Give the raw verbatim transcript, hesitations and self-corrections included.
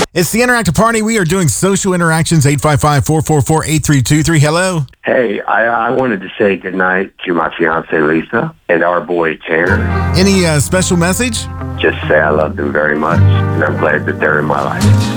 It's the Interactive Party. We are doing social interactions. eight five five, four four four, eight three two three. Hello. Hey, I, I wanted to say goodnight to my fiance Lisa and our boy Tanner. Any uh, special message? Just say I love them very much, and I'm glad that they're in my life.